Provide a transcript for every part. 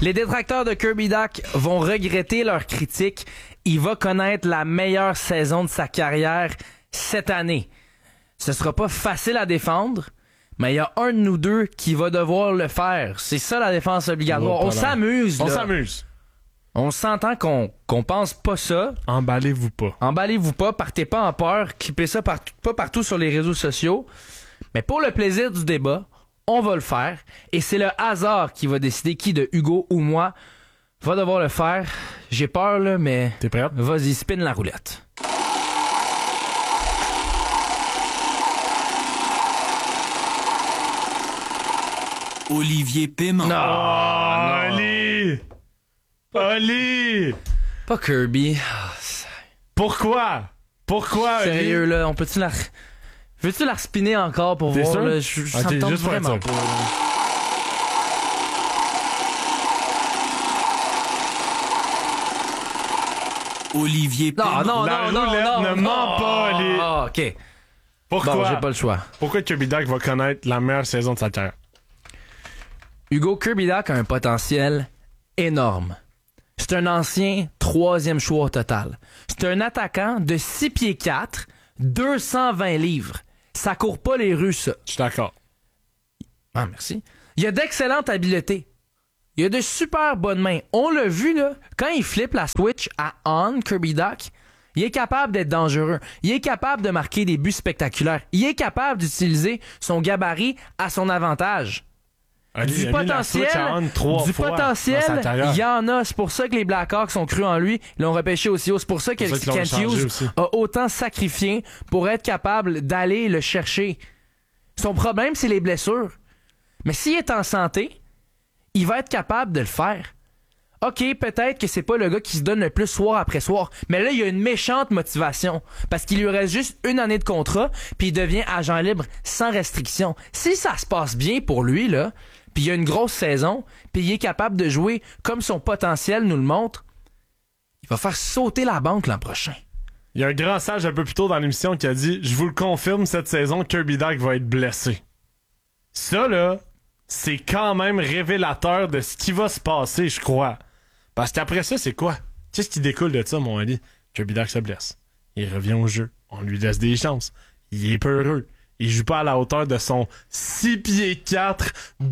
Les détracteurs de Kirby Dach vont regretter leur critique. Il va connaître la meilleure saison de sa carrière cette année. Ce sera pas facile à défendre, mais il y a un de nous deux qui va devoir le faire. C'est ça la défense obligatoire. On s'amuse, là. On s'amuse. On s'entend qu'on pense pas ça. Emballez-vous pas. Emballez-vous pas, partez pas en peur, clippez ça pas partout sur les réseaux sociaux. Mais pour le plaisir du débat, on va le faire. Et c'est le hasard qui va décider qui de Hugo ou moi va devoir le faire. J'ai peur, là, mais... T'es prête? Vas-y, spin la roulette. Olivier Paiement. Non, Oli! Pas Kirby. Pourquoi? Sérieux, là, on peut-tu la... Veux-tu la spinner encore pour T'es voir, sûr? là? Ça Ok, me tente juste pour être vraiment sûr. pas. Olivier Paiement. Non, La roulette ne ment pas, Oli. Ah, OK. Pourquoi? Bon, j'ai pas le choix. Pourquoi Kirby Dach va connaître la meilleure saison de sa carrière? Hugo, Kirby Dach a un potentiel énorme. C'est un ancien 3e choix au total. C'est un attaquant de 6 pieds 4, 220 livres. Ça court pas les rues, ça. Je suis d'accord. Ah, merci. Il a d'excellentes habiletés. Il a de super bonnes mains. On l'a vu, là, quand il flippe la switch à on, Kirby Dach, il est capable d'être dangereux. Il est capable de marquer des buts spectaculaires. Il est capable d'utiliser son gabarit à son avantage. Du potentiel, il y en a. C'est pour ça que les Blackhawks ont cru en lui. Ils l'ont repêché aussi haut. C'est pour ça que Kent Hughes a autant sacrifié pour être capable d'aller le chercher. Son problème, c'est les blessures. Mais s'il est en santé, il va être capable de le faire. OK, peut-être que c'est pas le gars qui se donne le plus soir après soir, mais là, il y a une méchante motivation parce qu'il lui reste juste une année de contrat puis il devient agent libre sans restriction. Si ça se passe bien pour lui, là, puis il y a une grosse saison, puis il est capable de jouer comme son potentiel nous le montre, il va faire sauter la banque l'an prochain. Il y a un grand sage un peu plus tôt dans l'émission qui a dit « Je vous le confirme, cette saison, Kirby Dach va être blessé. » Ça, là, c'est quand même révélateur de ce qui va se passer, je crois. Parce qu'après ça, c'est quoi? Qu'est-ce qui découle de ça, mon Ali? Kirby Dach se blesse. Il revient au jeu. On lui laisse des chances. Il est peureux. Il joue pas à la hauteur de son 6 pieds 4,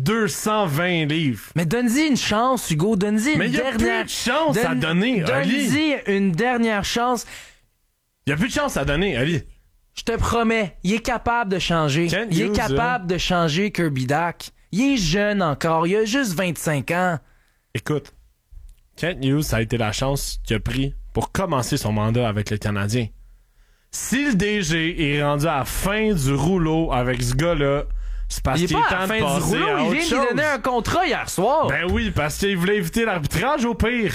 220 livres. Mais donne-y une chance, Hugo. Donne-y une Mais il y a dernière plus de chance à donner, Ali. Donne-y une dernière chance. Il y a plus de chance à donner, Ali. Je te promets, il est capable de changer. Il est capable de changer, Kirby Dach. Il est jeune encore. Il a juste 25 ans. Écoute, Kent Hughes, ça a été la chance qu'il a pris pour commencer son mandat avec le Canadien. Si le DG est rendu à la fin du rouleau avec ce gars-là, c'est parce qu'il est temps de passer à autre chose. Il vient de lui donner un contrat hier soir. Ben oui, parce qu'il voulait éviter l'arbitrage au pire.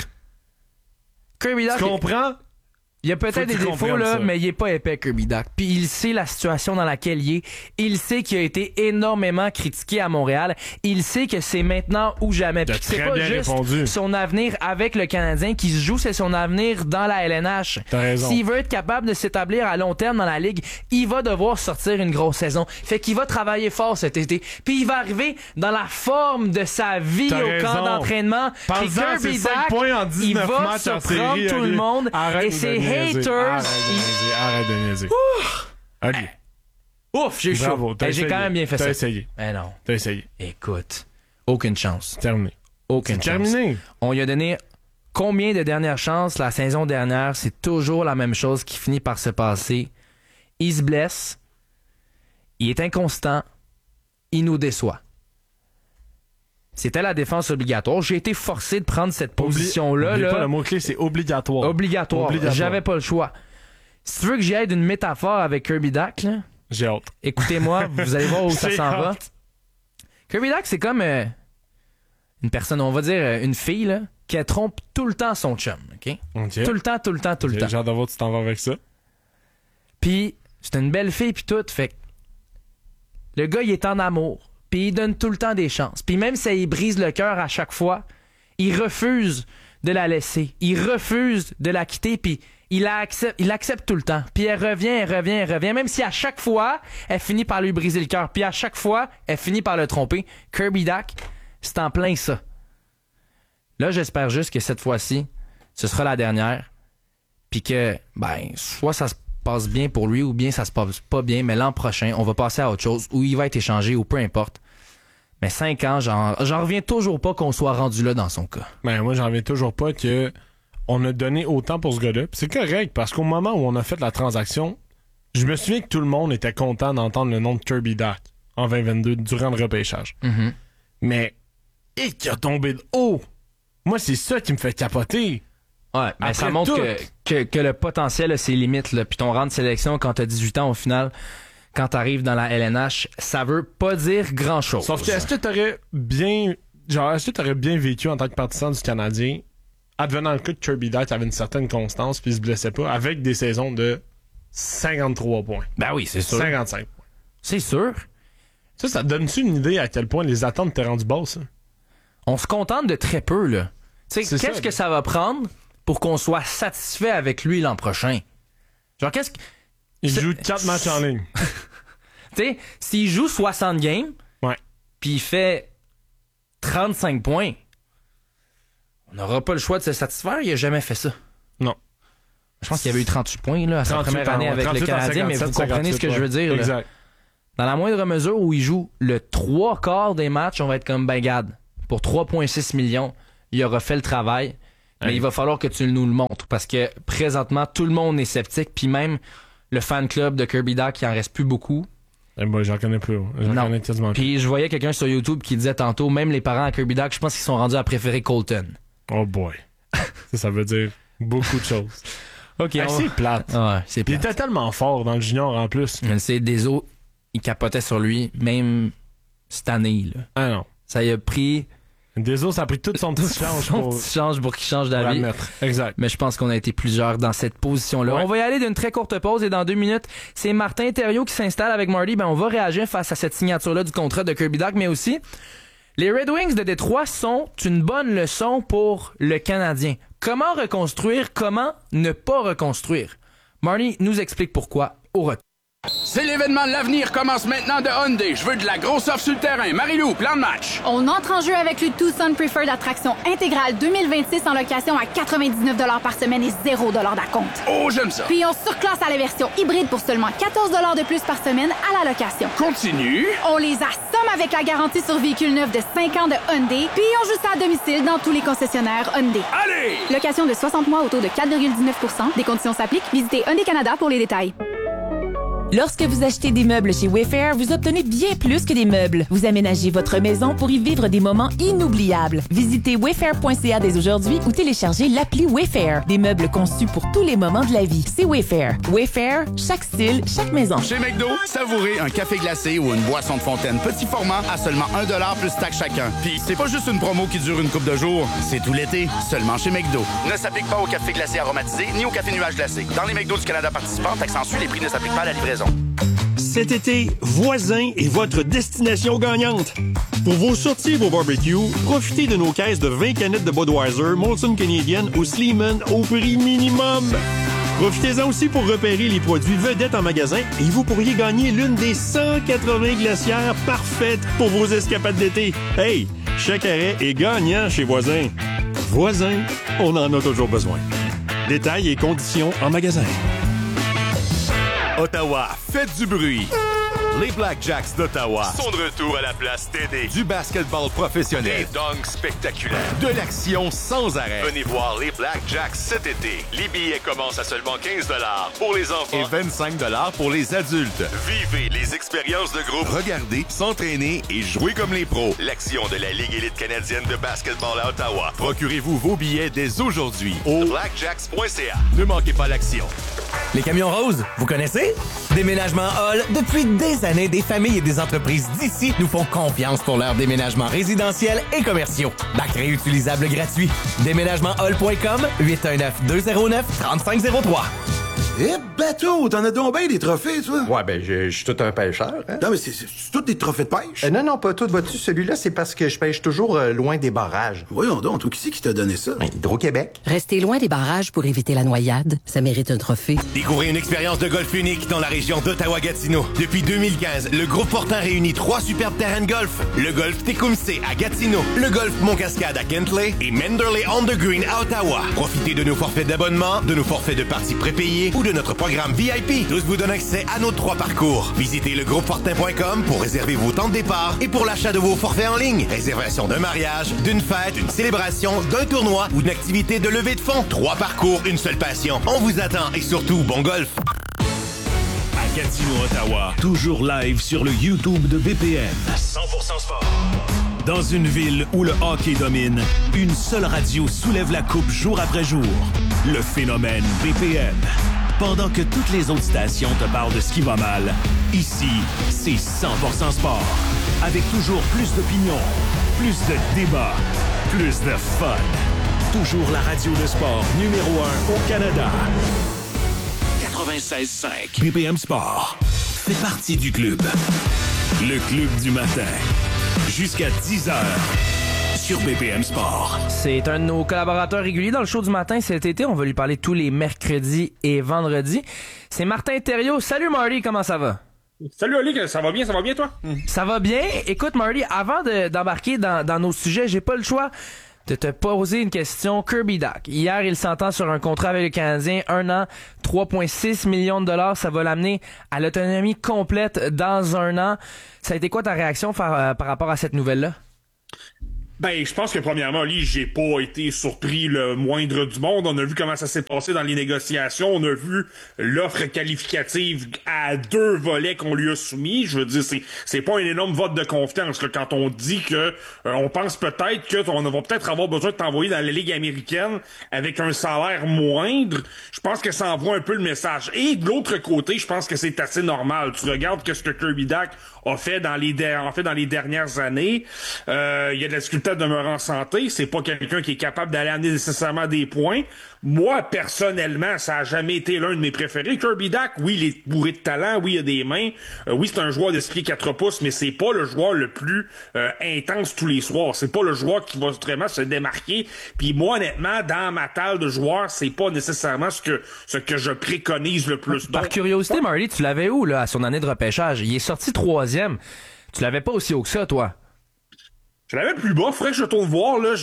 Kirby Dach, tu comprends? Il y a peut-être des défauts, là, mais il est pas épais, Kirby Dach. Puis il sait la situation dans laquelle il est. Il sait qu'il a été énormément critiqué à Montréal. Il sait que c'est maintenant ou jamais. Puis c'est pas juste son avenir avec le Canadien qui se joue, c'est son avenir dans la LNH. T'as raison. S'il veut être capable de s'établir à long terme dans la Ligue, il va devoir sortir une grosse saison. Fait qu'il va travailler fort cet été. Puis il va arriver dans la forme de sa vie au camp d'entraînement. Puis Kirby Dach, il va se prendre tout le monde. Et c'est haters. Arrête de niaiser. Ali. Ouf, j'ai chaud. J'ai quand même bien fait ça. T'as essayé. Mais non. T'as essayé. Écoute, aucune chance. Terminé. Aucune chance. Terminé. On lui a donné combien de dernières chances la saison dernière? C'est toujours la même chose qui finit par se passer. Il se blesse. Il est inconstant. Il nous déçoit. C'était la défense obligatoire. J'ai été forcé de prendre cette position-là. N'oublie pas le mot-clé, c'est obligatoire. Obligatoire. J'avais pas le choix. Si tu veux que j'y aille d'une métaphore avec Kirby Dach, là, j'ai hâte. Écoutez-moi, vous allez voir où ça s'en va. Kirby Dach, c'est comme une personne, on va dire une fille, là, qui trompe tout le temps son chum. OK? Tout le temps. J'ai hâte de voir tu t'en vas avec ça. Puis, c'est une belle fille, puis tout. Fait que le gars, il est en amour. Puis il donne tout le temps des chances. Puis même si ça lui brise le cœur à chaque fois, il refuse de la laisser. Il refuse de la quitter, puis il accepte tout le temps. Puis elle revient, même si à chaque fois, elle finit par lui briser le cœur. Puis à chaque fois, elle finit par le tromper. Kirby Dach, c'est en plein ça. Là, j'espère juste que cette fois-ci, ce sera la dernière. Puis que, soit ça se passe bien pour lui ou bien ça se passe pas bien, mais l'an prochain, on va passer à autre chose où il va être échangé ou peu importe. Mais 5 ans, j'en reviens toujours pas qu'on soit rendu là dans son cas. Moi, j'en reviens toujours pas que on a donné autant pour ce gars-là. Puis c'est correct, parce qu'au moment où on a fait la transaction, je me souviens que tout le monde était content d'entendre le nom de Kirby Dach en 2022 durant le repêchage. Mm-hmm. Mais, qui a tombé de haut! Moi, c'est ça qui me fait capoter. Ouais, mais ça montre que le potentiel a ses limites. Là. Puis ton rang de sélection quand t'as 18 ans, au final, quand t'arrives dans la LNH, ça veut pas dire grand-chose. Sauf que est-ce que t'aurais bien vécu en tant que partisan du Canadien, advenant le cas que Kirby Dach avait une certaine constance puis il se blessait pas, avec des saisons de 53 points? Ben oui, c'est sûr. 55 points. C'est sûr. Ça te donne-tu une idée à quel point les attentes t'es rendues basses, ça? On se contente de très peu, là. Tu sais, qu'est-ce que ça va prendre pour qu'on soit satisfait avec lui l'an prochain? Genre, Il joue 4 matchs en ligne. Tu sais, s'il joue 60 games, puis il fait 35 points, on n'aura pas le choix de se satisfaire. Il a jamais fait ça. Non. Je pense qu'il y avait eu 38 points là, à sa première année avec le Canadien, mais vous comprenez ce que je veux dire. Exact. Là. Dans la moindre mesure où il joue le 3/4 des matchs, on va être comme garde. Pour 3,6 millions, il aura fait le travail. Mais il va falloir que tu nous le montres parce que présentement, tout le monde est sceptique. Puis même le fan club de Kirby Dach, il en reste plus beaucoup. J'en connais plus. J'en connais quasiment plus. Puis je voyais quelqu'un sur YouTube qui disait tantôt, même les parents à Kirby Dach, je pense qu'ils sont rendus à préférer Colton. Oh boy. ça veut dire beaucoup de choses. OK. C'est plate. Ouais, c'est plate. Il était tellement fort dans le junior en plus. Je le sais, Deso, il capotait sur lui, même cette année. Là. Ah non. Ça y a pris... Deso, ça a pris tout son petit change pour qu'il change d'avis. Exact. Mais je pense qu'on a été plusieurs dans cette position-là. Ouais. On va y aller d'une très courte pause et dans 2 minutes, c'est Martin Thériault qui s'installe avec Marty. On va réagir face à cette signature-là du contrat de Kirby Dach, mais aussi les Red Wings de Détroit sont une bonne leçon pour le Canadien. Comment reconstruire, comment ne pas reconstruire? Marty nous explique pourquoi au retour. C'est l'événement de l'avenir commence maintenant de Hyundai. Je veux de la grosse offre sur le terrain. Marie-Lou, plan de match. On entre en jeu avec le Tucson Preferred Attraction intégrale 2026 en location à 99$ par semaine et 0$ d'acompte. Oh, j'aime ça. Puis on surclasse à la version hybride pour seulement 14$ de plus par semaine à la location. Continue. On les assomme avec la garantie sur véhicule neuf de 5 ans de Hyundai. Puis on joue ça à domicile dans tous les concessionnaires Hyundai. Allez! Location de 60 mois au taux de 4,19%. Des conditions s'appliquent. Visitez Hyundai Canada pour les détails. Lorsque vous achetez des meubles chez Wayfair, vous obtenez bien plus que des meubles. Vous aménagez votre maison pour y vivre des moments inoubliables. Visitez wayfair.ca dès aujourd'hui ou téléchargez l'appli Wayfair. Des meubles conçus pour tous les moments de la vie. C'est Wayfair. Wayfair, chaque style, chaque maison. Chez McDo, savourez un café glacé ou une boisson de fontaine petit format à seulement 1$ plus taxe chacun. Puis c'est pas juste une promo qui dure une couple de jours, c'est tout l'été, seulement chez McDo. Ne s'applique pas au café glacé aromatisé ni au café nuage glacé. Dans les McDo du Canada participants, taxe en suit, les prix ne s'appliquent pas à la livraison. Cet été, Voisin est votre destination gagnante. Pour vos sorties et vos barbecues, profitez de nos caisses de 20 canettes de Budweiser, Molson Canadian ou Sleeman au prix minimum. Profitez-en aussi pour repérer les produits vedettes en magasin et vous pourriez gagner l'une des 180 glacières parfaites pour vos escapades d'été. Hey, chaque arrêt est gagnant chez Voisin. Voisin, on en a toujours besoin. Détails et conditions en magasin. Ottawa, faites du bruit! Les Blackjacks d'Ottawa sont de retour à la place Dédé. Du basketball professionnel, des dunks spectaculaires, de l'action sans arrêt. Venez voir les Blackjacks cet été. Les billets commencent à seulement 15$ pour les enfants et 25$ pour les adultes. Vivez les expériences de groupe, regardez, s'entraîner et jouer comme les pros. L'action de la Ligue élite canadienne de basketball à Ottawa. Procurez-vous vos billets dès aujourd'hui au blackjacks.ca. Ne manquez pas l'action. Les camions roses, vous connaissez? Déménagement Hall, depuis des années, des familles et des entreprises d'ici nous font confiance pour leurs déménagements résidentiels et commerciaux. Bac réutilisable gratuit. Déménagementhall.com, 819-209-3503. Eh, bateau, t'en as donc bien des trophées, toi? Ouais, ben, je suis tout un pêcheur, hein? Non, mais c'est tous des trophées de pêche? Non, pas tout. Vois-tu, celui-là, c'est parce que je pêche toujours loin des barrages. Voyons donc, toi, qui c'est qui t'a donné ça? Hydro-Québec. Rester loin des barrages pour éviter la noyade, ça mérite un trophée. Découvrez une expérience de golf unique dans la région d'Ottawa-Gatineau. Depuis 2015, le groupe Fortin réunit 3 superbes terrains de golf. Le golf Tecumseh à Gatineau, le golf Montcascade à Kentley et Manderley on the Green à Ottawa. Profitez de nos forfaits d'abonnement, de nos forfaits de parties prépayées ou de notre programme VIP. Tous vous donnent accès à nos 3 parcours. Visitez legroupefortin.com pour réserver vos temps de départ et pour l'achat de vos forfaits en ligne. Réservation d'un mariage, d'une fête, d'une célébration, d'un tournoi ou d'une activité de levée de fonds. 3 parcours, une seule passion. On vous attend et surtout, bon golf. À Gatineau, Ottawa, toujours live sur le YouTube de BPM. 100% sport. Dans une ville où le hockey domine, une seule radio soulève la coupe jour après jour. Le phénomène BPM. Pendant que toutes les autres stations te parlent de ce qui va mal, ici, c'est 100% sport. Avec toujours plus d'opinions, plus de débats, plus de fun. Toujours la radio de sport numéro 1 au Canada. 96.5 BPM Sport fait partie du club. Le club du matin. Jusqu'à 10h sur BPM Sport. C'est un de nos collaborateurs réguliers dans le show du matin cet été. On va lui parler tous les mercredis et vendredis. C'est Martin Thériault. Salut Marty, comment ça va? Salut Oli, ça va bien toi? Ça va bien. Écoute Marty, avant d'embarquer dans nos sujets, j'ai pas le choix de te poser une question. Kirby Dach. Hier, il s'entend sur un contrat avec le Canadien, 1 an, 3,6 millions de dollars. Ça va l'amener à l'autonomie complète dans 1 an. Ça a été quoi ta réaction par rapport à cette nouvelle-là? Ben, je pense que premièrement, Oli, j'ai pas été surpris le moindre du monde. On a vu comment ça s'est passé dans les négociations. On a vu l'offre qualificative à 2 volets qu'on lui a soumis. Je veux dire, c'est pas un énorme vote de confiance là, quand on dit que on pense peut-être que on va peut-être avoir besoin de t'envoyer dans la Ligue américaine avec un salaire moindre. Je pense que ça envoie un peu le message. Et de l'autre côté, je pense que c'est assez normal. Tu regardes ce que Kirby Dach a fait dans les dernières années. Il y a de la difficulté à demeurer en santé. C'est pas quelqu'un qui est capable d'aller amener nécessairement des points. Moi, personnellement, ça a jamais été l'un de mes préférés. Kirby Dach, oui, il est bourré de talent, oui, il a des mains. Oui, c'est un joueur de 6 pieds 4 pouces, mais c'est pas le joueur le plus intense tous les soirs. C'est pas le joueur qui va vraiment se démarquer. Puis moi, honnêtement, dans ma table de joueurs, c'est pas nécessairement ce que je préconise le plus. Par curiosité, Marty, tu l'avais où, là, à son année de repêchage? Il est sorti 3e. Tu l'avais pas aussi haut que ça, toi? Je l'avais plus bas, faudrait que je retourne voir, là,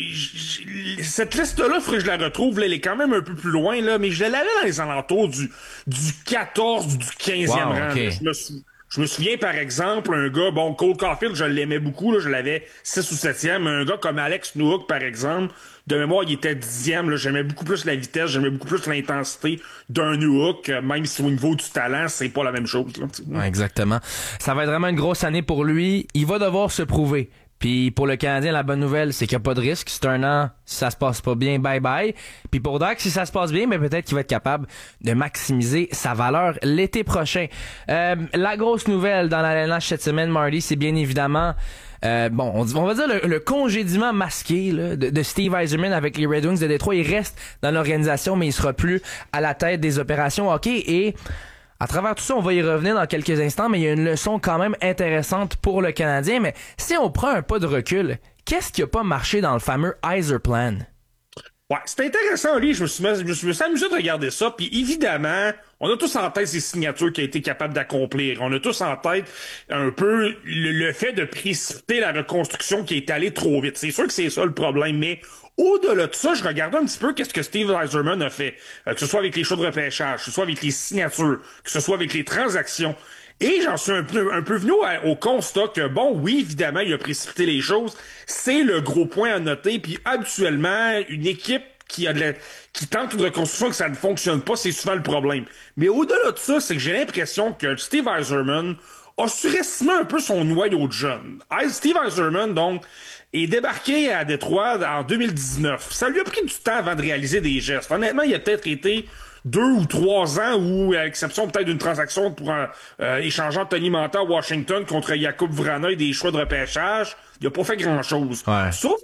cette liste-là, faudrait que je la retrouve, là, elle est quand même un peu plus loin, là, mais je l'avais dans les alentours du 14 ou du 15e rang. Okay. Je me souviens, par exemple, un gars, Cole Caulfield, je l'aimais beaucoup, là, je l'avais 6 ou 7e, un gars comme Alex Newhook, par exemple, de mémoire, il était 10e, là, j'aimais beaucoup plus la vitesse, j'aimais beaucoup plus l'intensité d'un Newhook, même si au niveau du talent, c'est pas la même chose, là. Ouais, exactement. Ça va être vraiment une grosse année pour lui. Il va devoir se prouver. Puis pour le Canadien, la bonne nouvelle, c'est qu'il n'y a pas de risque. C'est 1 an, si ça se passe pas bien, bye-bye. Puis pour Dach, si ça se passe bien, mais peut-être qu'il va être capable de maximiser sa valeur l'été prochain. La grosse nouvelle dans la LNH cette semaine, Marty, c'est bien évidemment... on va dire le congédiement masqué là, de Steve Yzerman avec les Red Wings de Détroit. Il reste dans l'organisation, mais il sera plus à la tête des opérations hockey. Et à travers tout ça, on va y revenir dans quelques instants, mais il y a une leçon quand même intéressante pour le Canadien. Mais si on prend un pas de recul, qu'est-ce qui a pas marché dans le fameux Yzer Plan? Ouais, c'est intéressant, Oli. Je me suis amusé de regarder ça. Puis évidemment, on a tous en tête ces signatures qu'il a été capable d'accomplir. On a tous en tête un peu le fait de précipiter la reconstruction qui est allée trop vite. C'est sûr que c'est ça le problème, mais au-delà de ça, je regardais un petit peu qu'est-ce que Steve Yzerman a fait, que ce soit avec les choix de repêchage, que ce soit avec les signatures, que ce soit avec les transactions. Et j'en suis un peu venu au constat que, oui, évidemment, il a précipité les choses. C'est le gros point à noter. Puis habituellement, une équipe qui tente une reconstruction et que ça ne fonctionne pas, c'est souvent le problème. Mais au-delà de ça, c'est que j'ai l'impression que Steve Yzerman a surestimé un peu son noyau de jeunes. Steve Yzerman, donc, est débarqué à Détroit en 2019. Ça lui a pris du temps avant de réaliser des gestes. Honnêtement, il a peut-être été 2 ou 3 ans où, à l'exception peut-être d'une transaction pour échangeant Tony Manta à Washington contre Jakub Vrana et des choix de repêchage, il a pas fait grand-chose. Ouais.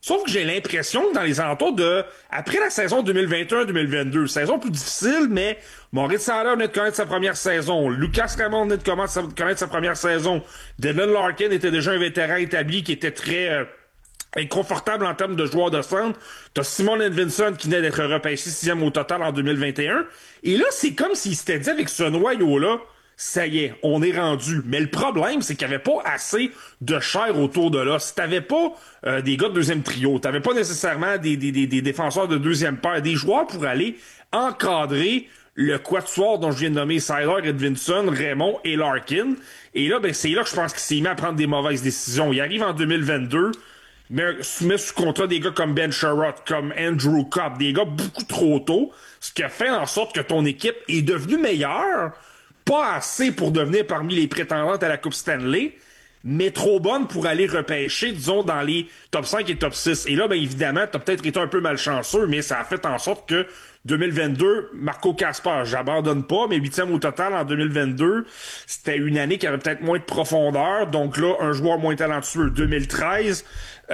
Sauf que j'ai l'impression que dans les alentours après la saison 2021-2022, saison plus difficile, mais Moritz Seider venait de connaître sa première saison, Lucas Raymond venait de connaître sa première saison, Dylan Larkin était déjà un vétéran établi qui était très inconfortable en termes de joueur de centre. T'as Simon Edvinsson qui venait d'être repêché 6e au total en 2021. Et là, c'est comme s'il s'était dit avec ce noyau-là, ça y est, on est rendu. Mais le problème, c'est qu'il n'y avait pas assez de chair autour de là. Si t'avais pas des gars de deuxième trio, t'avais pas nécessairement des défenseurs de deuxième paire, des joueurs pour aller encadrer le quatuor dont je viens de nommer Seider, Edvinsson, Raymond et Larkin. Et là, c'est là que je pense qu'il s'est mis à prendre des mauvaises décisions. Il arrive en 2022, met sous contrat des gars comme Ben Sherratt, comme Andrew Copp, des gars beaucoup trop tôt, ce qui a fait en sorte que ton équipe est devenue meilleure, pas assez pour devenir parmi les prétendantes à la Coupe Stanley, mais trop bonne pour aller repêcher, disons, dans les top 5 et top 6. Et là, évidemment, t'as peut-être été un peu malchanceux, mais ça a fait en sorte que 2022, Marco Kasper, j'abandonne pas, mais 8e au total en 2022, c'était une année qui avait peut-être moins de profondeur, donc là, un joueur moins talentueux. 2013,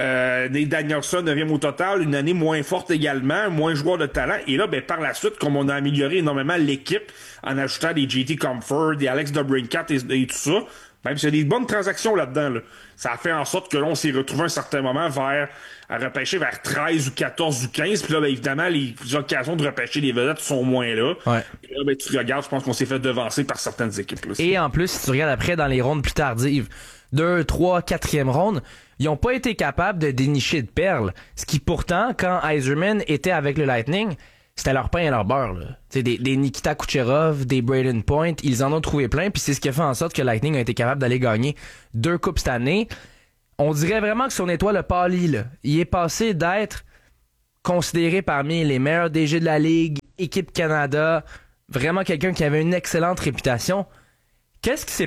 Nate Danielson, 9e au total, une année moins forte également, moins joueur de talent, et là, par la suite, comme on a amélioré énormément l'équipe, en ajoutant des JT Comfort, des Alex DeBrincat et tout ça, même s'il y a des bonnes transactions là-dedans, là, ça a fait en sorte que là, on s'est retrouvé à un certain moment à repêcher vers 13 ou 14 ou 15. Puis là, évidemment, les occasions de repêcher des vedettes sont moins là. Ouais. Et là, tu regardes, je pense qu'on s'est fait devancer par certaines équipes. Là, et en plus, si tu regardes après dans les rondes plus tardives, 2, 3, 4e ronde, ils n'ont pas été capables de dénicher de perles. Ce qui pourtant, quand Yzerman était avec le Lightning, c'était leur pain et leur beurre, là. T'sais, des Nikita Kucherov, des Braden Point, ils en ont trouvé plein, puis c'est ce qui a fait en sorte que Lightning a été capable d'aller gagner 2 coupes cette année. On dirait vraiment que son étoile a pâli, là. Il est passé d'être considéré parmi les meilleurs DG de la Ligue, équipe Canada, vraiment quelqu'un qui avait une excellente réputation. Qu'est-ce qui s'est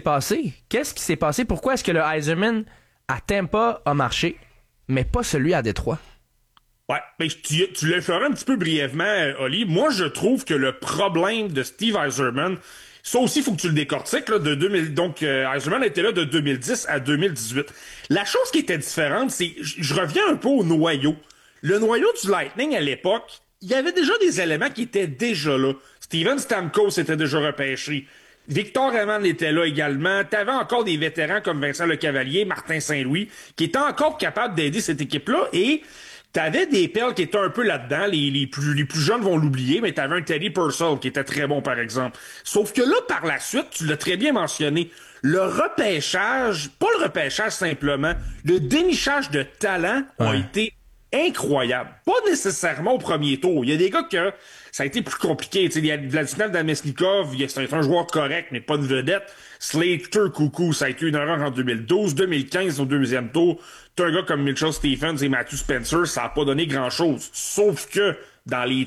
passé? Pourquoi est-ce que le Yzerman à Tampa a marché, mais pas celui à Détroit? Ouais, mais tu le feras un petit peu brièvement, Oli. Moi, je trouve que le problème de Steve Yzerman, ça aussi, il faut que tu le décortiques, là, de 2000. Donc, Yzerman était là de 2010 à 2018. La chose qui était différente, c'est, je reviens un peu au noyau. Le noyau du Lightning à l'époque, il y avait déjà des éléments qui étaient déjà là. Steven Stamkos était déjà repêché. Victor Raymond était là également. T'avais encore des vétérans comme Vincent Lecavalier, Martin Saint-Louis, qui étaient encore capables d'aider cette équipe-là. Et t'avais des perles qui étaient un peu là-dedans. Les plus jeunes vont l'oublier, mais t'avais un Teddy Purcell qui était très bon, par exemple. Sauf que là, par la suite, tu l'as très bien mentionné, le repêchage, pas le repêchage simplement, le dénichage de talent a été incroyable. Pas nécessairement au premier tour. Il y a des gars que ça a été plus compliqué. Tu sais, Vladimir Damesnikov, c'est un joueur correct, mais pas de vedette. Slater Coucou, ça a été une erreur en 2012. 2015, au deuxième tour, t'as un gars comme Mitchell Stephens et Matthew Spencer, ça a pas donné grand-chose. Sauf que dans les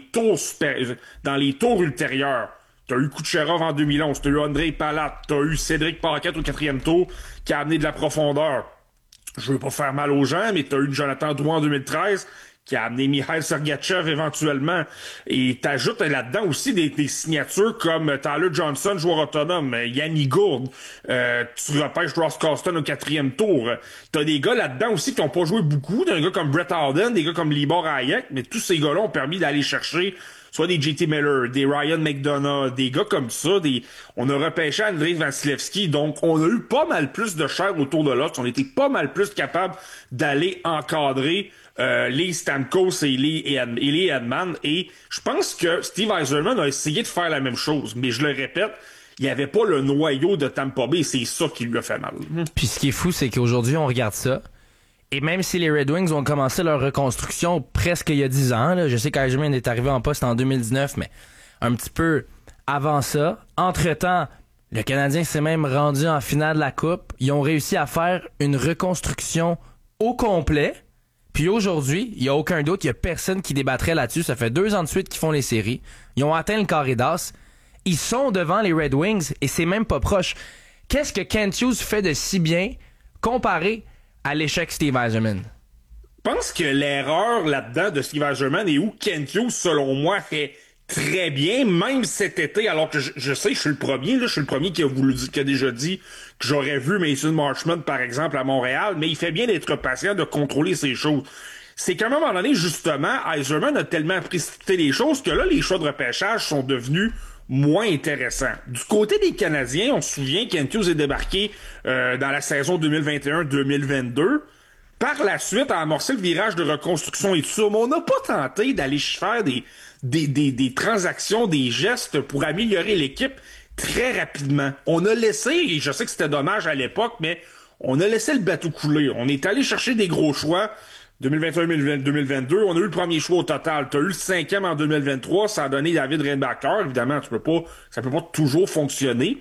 tours ultérieurs, t'as eu Kucherov en 2011, t'as eu Andrei Palat, t'as eu Cédric Paquette au 4e tour, qui a amené de la profondeur. Je veux pas faire mal aux gens, mais t'as eu Jonathan Drouin en 2013, qui a amené Mikhail Sergachev éventuellement. Et t'ajoutes là-dedans aussi des signatures comme Tyler Johnson, joueur autonome, Yanni Gourde, tu repêches Ross Coston au 4e tour. T'as des gars là-dedans aussi qui ont pas joué beaucoup, d'un gars comme Brett Howden, des gars comme Libor Hayek, mais tous ces gars-là ont permis d'aller chercher soit des JT Miller, des Ryan McDonough, des gars comme ça, on a repêché Andrei Vasilevski, donc on a eu pas mal plus de chair autour de l'autre, on était pas mal plus capable d'aller encadrer les Stamkos et les Edman, et je pense que Steve Yzerman a essayé de faire la même chose, mais je le répète, il n'y avait pas le noyau de Tampa Bay, c'est ça qui lui a fait mal. Puis ce qui est fou, c'est qu'aujourd'hui, on regarde ça, et même si les Red Wings ont commencé leur reconstruction presque il y a 10 ans, là, je sais qu'Yzerman est arrivé en poste en 2019, mais un petit peu avant ça. Entre-temps, le Canadien s'est même rendu en finale de la Coupe. Ils ont réussi à faire une reconstruction au complet. Puis aujourd'hui, il n'y a aucun doute, il n'y a personne qui débattrait là-dessus. Ça fait 2 ans de suite qu'ils font les séries. Ils ont atteint le carré d'as. Ils sont devant les Red Wings et c'est même pas proche. Qu'est-ce que Kent Hughes fait de si bien comparé à l'échec Steve Yzerman? Je pense que l'erreur là-dedans de Steve Yzerman et où Kent Hughes, selon moi, fait très bien, même cet été, alors que je sais, je suis le premier qui a déjà dit que j'aurais vu Mason Marchment, par exemple, à Montréal, mais il fait bien d'être patient, de contrôler ces choses. c'est qu'à un moment donné, justement, Yzerman a tellement précipité les choses que là, les choix de repêchage sont devenus moins intéressants. Du côté des Canadiens, on se souvient qu'Kent Hughes est débarqué dans la saison 2021-2022. Par la suite, a amorcé le virage de reconstruction et tout ça, mais on n'a pas tenté d'aller faire des transactions, des gestes pour améliorer l'équipe très rapidement. On a laissé, et je sais que c'était dommage à l'époque, mais on a laissé le bateau couler. On est allé chercher des gros choix 2021-2022. On a eu le premier choix au total. Tu as eu le 5e en 2023. Ça a donné David Reinbacher. Évidemment, ça peut pas toujours fonctionner.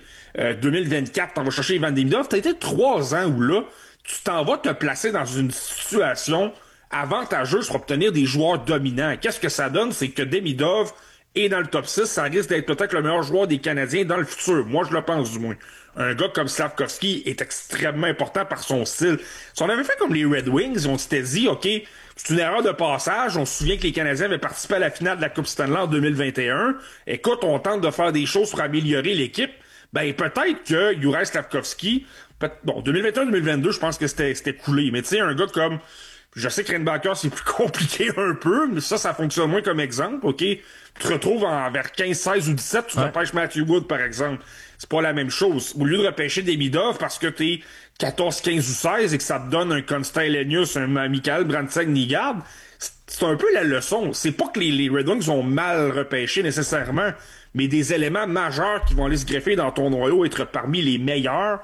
2024, t'en vas chercher Ivan Demidov. T'as été 3 ans où là, tu t'en vas te placer dans une situation avantageuse pour obtenir des joueurs dominants. Qu'est-ce que ça donne? C'est que Demidov est dans le top 6. Ça risque d'être peut-être le meilleur joueur des Canadiens dans le futur. Moi, je le pense du moins. Un gars comme Slavkovski est extrêmement important par son style. Si on avait fait comme les Red Wings, on s'était dit, OK, c'est une erreur de passage. On se souvient que les Canadiens avaient participé à la finale de la Coupe Stanley en 2021. Écoute, on tente de faire des choses pour améliorer l'équipe. Ben, peut-être que Juraj Slavkovski, bon, 2021-2022, je pense que c'était coulé. Mais tu sais, un gars comme, je sais que Reinbacher, c'est plus compliqué un peu, mais ça fonctionne moins comme exemple, OK? Tu te retrouves vers 15, 16 ou 17, tu repêches Matthew Wood, par exemple. C'est pas la même chose. Au lieu de repêcher Demidov parce que t'es 14, 15 ou 16 et que ça te donne un Konstantinos, un Mikael Brandsegg-Nygard, c'est un peu la leçon. C'est pas que les Red Wings ont mal repêché nécessairement, mais des éléments majeurs qui vont aller se greffer dans ton noyau, être parmi les meilleurs,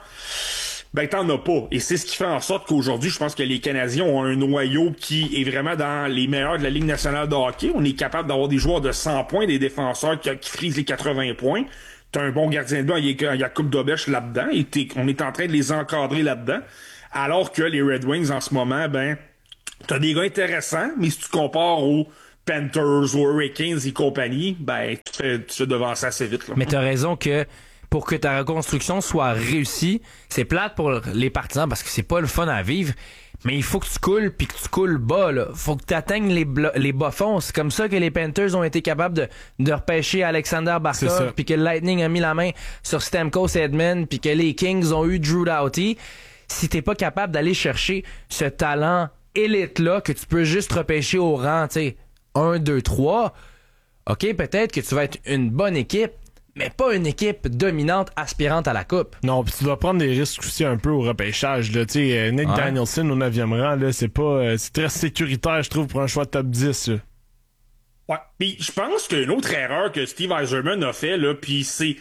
ben t'en as pas. Et c'est ce qui fait en sorte qu'aujourd'hui, je pense que les Canadiens ont un noyau qui est vraiment dans les meilleurs de la Ligue nationale de hockey. On est capable d'avoir des joueurs de 100 points, des défenseurs qui frisent les 80 points. T'as un bon gardien de but, il y a Jakub Dobeš là-dedans, et on est en train de les encadrer là-dedans. Alors que les Red Wings, en ce moment, ben, t'as des gars intéressants, mais si tu compares aux Panthers, aux Hurricanes et compagnie, ben, tu te devances assez vite, là. Mais t'as raison que pour que ta reconstruction soit réussie, c'est plate pour les partisans parce que c'est pas le fun à vivre. Mais il faut que tu coules, puis que tu coules bas, là. Faut que tu atteignes les bas-fonds. C'est comme ça que les Panthers ont été capables de repêcher Alexander Barkov, puis que le Lightning a mis la main sur Stamkos Edman, puis que les Kings ont eu Drew Doughty. Si t'es pas capable d'aller chercher ce talent élite-là, que tu peux juste repêcher au rang, tu sais, 1, 2, 3, OK, peut-être que tu vas être une bonne équipe, mais pas une équipe dominante aspirante à la coupe. Non, puis tu dois prendre des risques aussi un peu au repêchage, là. Tu sais, Nick Danielson au 9e rang, là, c'est pas... c'est très sécuritaire, je trouve, pour un choix de top 10, là. Ouais, puis je pense qu'une autre erreur que Steve Yzerman a fait, là, puis c'est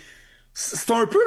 un peu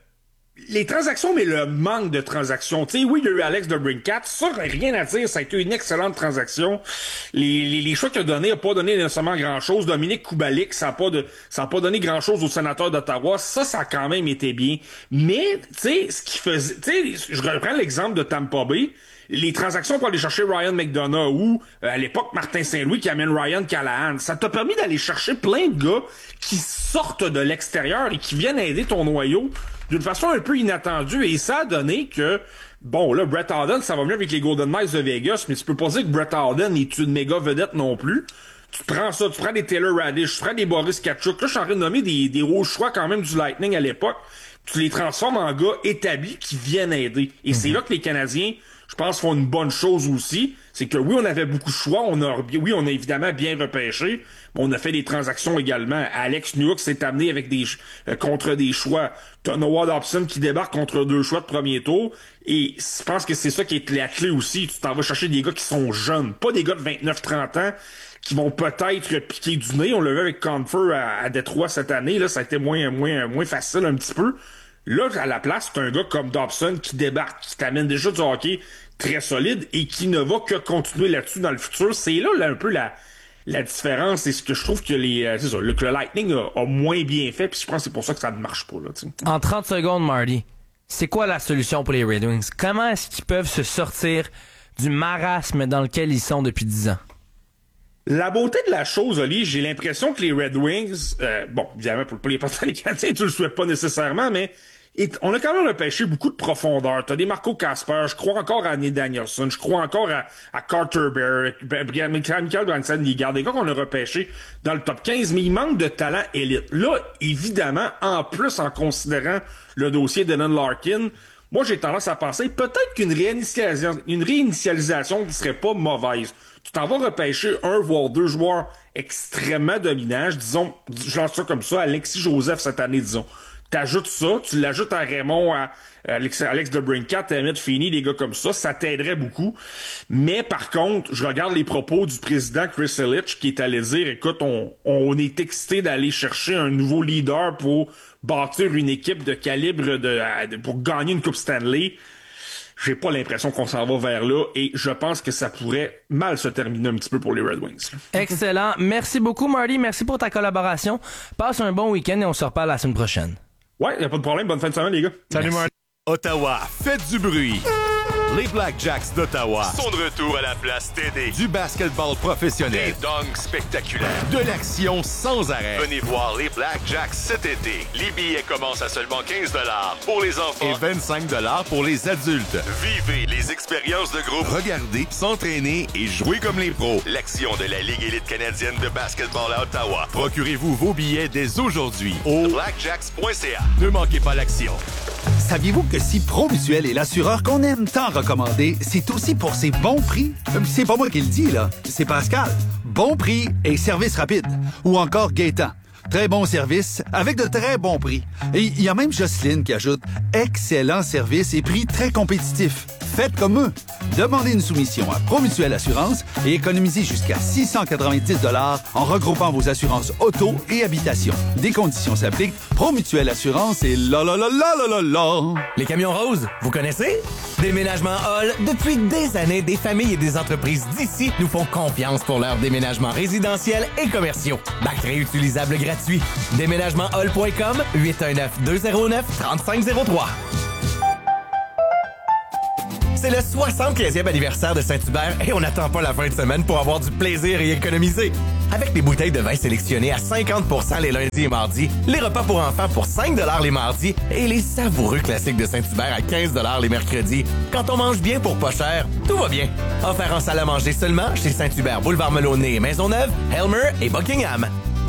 les transactions, mais le manque de transactions. Tu sais, oui, il y a eu Alex DeBrincat, ça, rien à dire, ça a été une excellente transaction. Les choix qu'il a donnés n'ont pas donné nécessairement grand-chose. Dominique Kubalik, ça a pas donné grand-chose aux sénateurs d'Ottawa. Ça a quand même été bien. Mais, tu sais, ce qui faisait... Tu sais, je reprends l'exemple de Tampa Bay. Les transactions pour aller chercher Ryan McDonough ou, à l'époque, Martin Saint-Louis qui amène Ryan Callahan, ça t'a permis d'aller chercher plein de gars qui sortent de l'extérieur et qui viennent aider ton noyau d'une façon un peu inattendue. Et ça a donné que, bon, là, Brett Howden, ça va mieux avec les Golden Knights de Vegas, mais tu peux pas dire que Brett Howden est une méga vedette non plus. Tu prends ça, tu prends des Taylor Radish, tu prends des Boris Katchouk. Là, je suis en train de nommer des hauts choix quand même du Lightning à l'époque. Tu les transformes en gars établis qui viennent aider. Et c'est là que les Canadiens, je pense, font une bonne chose aussi. C'est que oui, on avait beaucoup de choix. On a évidemment bien repêché. Mais on a fait des transactions également. Alex Newhook s'est amené avec contre des choix. T'as Noah Dobson qui débarque contre 2 choix de premier tour. Et je pense que c'est ça qui est la clé aussi. Tu t'en vas chercher des gars qui sont jeunes. Pas des gars de 29-30 ans qui vont peut-être piquer du nez. On l'a vu avec Confer à Détroit cette année. Là, ça a été moins facile un petit peu. Là, à la place, c'est un gars comme Dobson qui débarque, qui t'amène déjà du hockey très solide et qui ne va que continuer là-dessus dans le futur. C'est là un peu la différence. C'est ce que je trouve que que le Lightning a moins bien fait, puis je pense que c'est pour ça que ça ne marche pas. Là, t'sais. En 30 secondes, Marty, c'est quoi la solution pour les Red Wings? Comment est-ce qu'ils peuvent se sortir du marasme dans lequel ils sont depuis 10 ans? La beauté de la chose, Oli, j'ai l'impression que les Red Wings, bon, évidemment, pour les partenaires canadiens, tu le souhaites pas nécessairement, mais on a quand même repêché beaucoup de profondeur. T'as des Marco Kasper, je crois encore à Nate Danielson, je crois encore à Carter Bear, Mikael Brandsegg-Nygard, des gars qu'on a repêchés dans le top 15, mais il manque de talent élite. Là, évidemment, en plus, en considérant le dossier d'Enon Larkin, moi, j'ai tendance à penser peut-être qu'une réinitialisation ne serait pas mauvaise. Tu t'en vas repêcher un, voire deux joueurs extrêmement dominants, disons, je lance ça comme ça, Alexis Joseph cette année, disons. T'ajoutes ça, tu l'ajoutes à Raymond, à Alex DeBrincat, à Emmett Feeney, des gars comme ça t'aiderait beaucoup. Mais par contre, je regarde les propos du président Chris Ilitch qui est allé dire, écoute, on est excité d'aller chercher un nouveau leader pour bâtir une équipe de calibre pour gagner une Coupe Stanley. J'ai pas l'impression qu'on s'en va vers là et je pense que ça pourrait mal se terminer un petit peu pour les Red Wings. Excellent. Merci beaucoup, Marty. Merci pour ta collaboration. Passe un bon week-end et on se reparle la semaine prochaine. Ouais, y a pas de problème. Bonne fin de semaine, les gars. Salut, Marty. Ottawa, faites du bruit. Les Blackjacks d'Ottawa sont de retour à la place TD. Du basketball professionnel, des dunks spectaculaires, de l'action sans arrêt. Venez voir les Blackjacks cet été. Les billets commencent à seulement 15$ pour les enfants et 25$ pour les adultes. Vivez les expériences de groupe. Regardez, s'entraîner et jouer comme les pros. L'action de la Ligue élite canadienne de basketball à Ottawa. Procurez-vous vos billets dès aujourd'hui au blackjacks.ca. Ne manquez pas l'action. Saviez-vous que si Promutuel est l'assureur qu'on aime tant recommander, c'est aussi pour ses bons prix? C'est pas moi qui le dis, là. C'est Pascal. Bon prix et service rapide. Ou encore Gaétan. Très bon service avec de très bons prix. Et il y a même Jocelyne qui ajoute excellent service et prix très compétitifs. Faites comme eux. Demandez une soumission à Promutuel Assurance et économisez jusqu'à 690$ en regroupant vos assurances auto et habitation. Des conditions s'appliquent. Promutuel Assurance et la. Les camions roses, vous connaissez? Déménagement Hall, depuis des années, des familles et des entreprises d'ici nous font confiance pour leurs déménagements résidentiels et commerciaux. Bac réutilisable gratuit. Déménagementhall.com 819-209-3503. C'est le 75e anniversaire de Saint-Hubert et on n'attend pas la fin de semaine pour avoir du plaisir et économiser. Avec des bouteilles de vin sélectionnées à 50% les lundis et mardis, les repas pour enfants pour 5$ les mardis et les savoureux classiques de Saint-Hubert à 15$ les mercredis. Quand on mange bien pour pas cher, tout va bien. Offert en salle à manger seulement chez Saint-Hubert, Boulevard Melonnet et Maisonneuve, Helmer et Buckingham.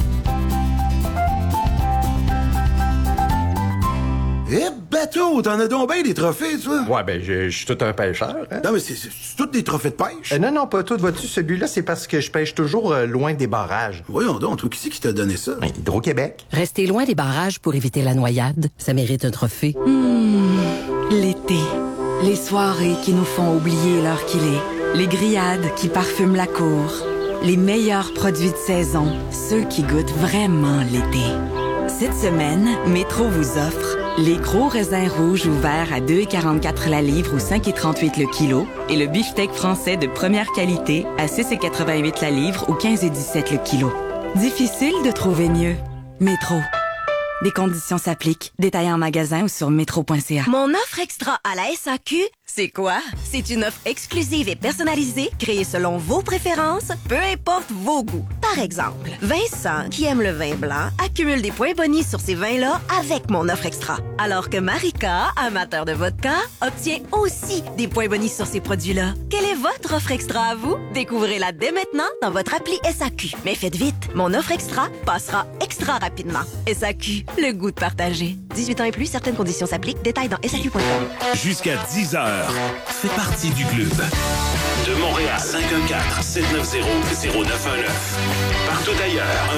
Eh, bateau, t'en as donc bien des trophées, toi? Ouais, ben, je suis tout un pêcheur. Hein? Non, mais c'est tous des trophées de pêche? Non, pas tout. Vois-tu, celui-là, c'est parce que je pêche toujours loin des barrages. Voyons donc, toi, qui c'est qui t'a donné ça? Hydro-Québec. Rester loin des barrages pour éviter la noyade, ça mérite un trophée. L'été. Les soirées qui nous font oublier l'heure qu'il est. Les grillades qui parfument la cour. Les meilleurs produits de saison. Ceux qui goûtent vraiment l'été. Cette semaine, Métro vous offre les gros raisins rouges ouverts à 2,44 la livre ou 5,38 le kilo et le beefsteak français de première qualité à 6,88 la livre ou 15,17 le kilo. Difficile de trouver mieux. Métro. Des conditions s'appliquent. Détaillez en magasin ou sur métro.ca. Mon offre extra à la SAQ, c'est quoi? C'est une offre exclusive et personnalisée, créée selon vos préférences, peu importe vos goûts. Par exemple, Vincent, qui aime le vin blanc, accumule des points bonus sur ces vins-là avec mon offre extra. Alors que Marika, amateur de vodka, obtient aussi des points bonus sur ces produits-là. Quelle est votre offre extra à vous? Découvrez-la dès maintenant dans votre appli SAQ. Mais faites vite, mon offre extra passera extra rapidement. SAQ, le goût de partager. 18 ans et plus, certaines conditions s'appliquent. Détails dans SAQ.com. Jusqu'à 10h, fais partie du club. De Montréal, 514-790-0919. Partout ailleurs,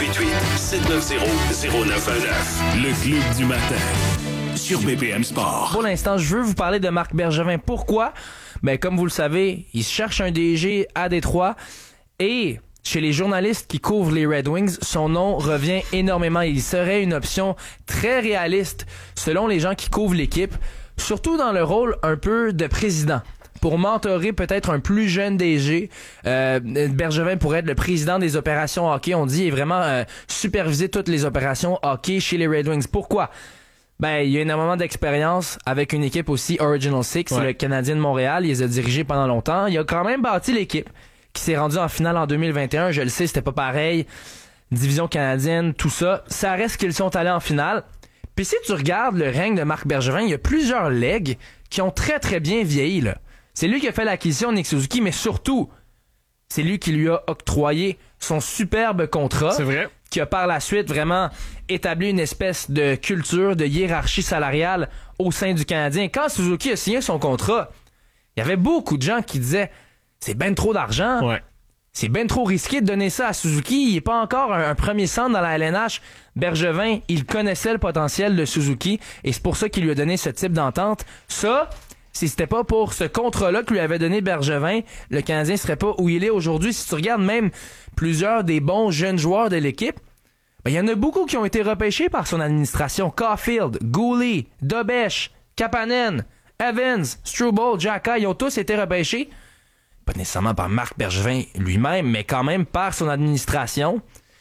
1-888-790-0919. Le club du matin, sur BPM Sport. Pour l'instant, je veux vous parler de Marc Bergevin. Pourquoi? Ben, comme vous le savez, il cherche un DG à Détroit et... Chez les journalistes qui couvrent les Red Wings, son nom revient énormément. Il serait une option très réaliste selon les gens qui couvrent l'équipe, surtout dans le rôle un peu de président. Pour mentorer peut-être un plus jeune DG, Bergevin pourrait être le président des opérations hockey, on dit, et vraiment superviser toutes les opérations hockey chez les Red Wings. Pourquoi? Ben, il y a énormément d'expérience avec une équipe aussi Original Six, le Canadien de Montréal. Il les a dirigés pendant longtemps. Il a quand même bâti l'équipe qui s'est rendu en finale en 2021. Je le sais, c'était pas pareil. Division canadienne, tout ça. Ça reste qu'ils sont allés en finale. Puis si tu regardes le règne de Marc Bergevin, il y a plusieurs legs qui ont très très bien vieilli, là. C'est lui qui a fait l'acquisition de Nick Suzuki, mais surtout, c'est lui qui lui a octroyé son superbe contrat. C'est vrai. Qui a par la suite vraiment établi une espèce de culture, de hiérarchie salariale au sein du Canadien. Quand Suzuki a signé son contrat, il y avait beaucoup de gens qui disaient « C'est ben trop d'argent. Ouais. C'est ben trop risqué de donner ça à Suzuki. Il n'est pas encore un premier centre dans la LNH. » Bergevin, il connaissait le potentiel de Suzuki et c'est pour ça qu'il lui a donné ce type d'entente. Ça, si c'était pas pour ce contrat-là que lui avait donné Bergevin, le Canadien serait pas où il est aujourd'hui. Si tu regardes même plusieurs des bons jeunes joueurs de l'équipe, ben, il y en a beaucoup qui ont été repêchés par son administration. Caulfield, Goulet, Dobesch, Kapanen, Evans, Struble, Xhekaj, ils ont tous été repêchés. Pas nécessairement par Marc Bergevin lui-même, mais quand même par son administration.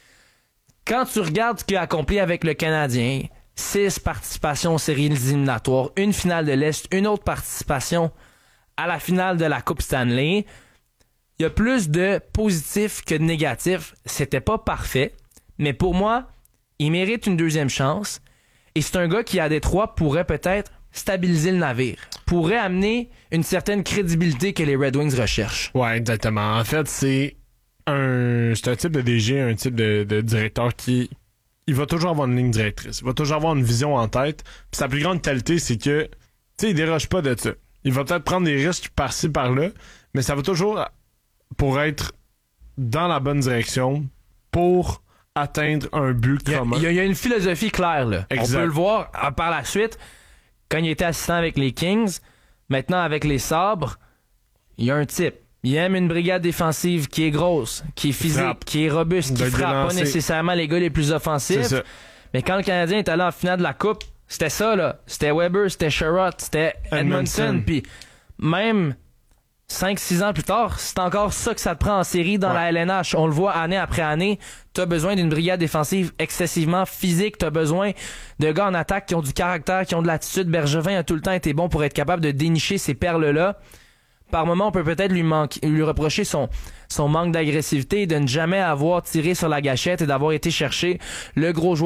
Quand tu regardes ce qu'il a accompli avec le Canadien, 6 participations aux séries éliminatoires, une finale de l'Est, une autre participation à la finale de la Coupe Stanley, il y a plus de positifs que de négatifs. C'était pas parfait, mais pour moi, il mérite une deuxième chance. Et c'est un gars qui, à Détroit, pourrait peut-être stabiliser le navire, pourrait amener une certaine crédibilité que les Red Wings recherchent. Ouais, exactement. En fait, c'est un type de DG, un type de directeur qui il va toujours avoir une ligne directrice. Il va toujours avoir une vision en tête. Puis sa plus grande qualité, c'est que tu sais, il déroge pas de ça. Il va peut-être prendre des risques par-ci, par-là, mais ça va toujours pour être dans la bonne direction pour atteindre un but commun. Il y a une philosophie claire, là. Exact. On peut le voir par la suite. Quand il était assistant avec les Kings, maintenant avec les Sabres, il y a un type. Il aime une brigade défensive qui est grosse, qui est physique, qui est robuste, qui frappe pas nécessairement les gars les plus offensifs. Mais quand le Canadien est allé en finale de la Coupe, c'était ça, là. C'était Weber, c'était Sherratt, c'était Edmondson. Puis même 5-6 ans plus tard, c'est encore ça que ça te prend en série dans la LNH. On le voit année après année. T'as besoin d'une brigade défensive excessivement physique. T'as besoin de gars en attaque qui ont du caractère, qui ont de l'attitude. Bergevin a tout le temps été bon pour être capable de dénicher ces perles-là. Par moment, on peut peut-être lui reprocher son manque d'agressivité, de ne jamais avoir tiré sur la gâchette et d'avoir été chercher le gros joueur